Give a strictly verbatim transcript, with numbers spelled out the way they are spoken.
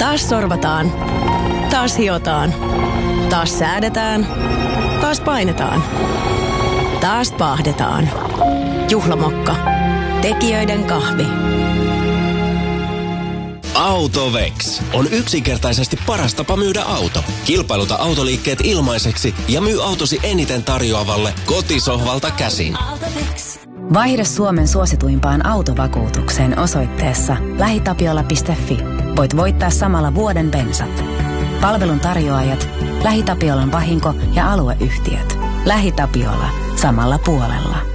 Taas sorvataan. Taas hiotaan. Taas säädetään. Taas painetaan. Taas paahdetaan. Juhlamokka. Tekijöiden kahvi. Autovex on yksinkertaisesti paras tapa myydä auto. Kilpailuta autoliikkeet ilmaiseksi ja myy autosi eniten tarjoavalle kotisohvalta käsin. Vaihda Suomen suosituimpaan autovakuutukseen osoitteessa lähitapiola piste fi. Voit voittaa samalla vuoden bensat. Palvelun tarjoajat, LähiTapiolan vahinko- ja alueyhtiöt. LähiTapiola. Samalla puolella.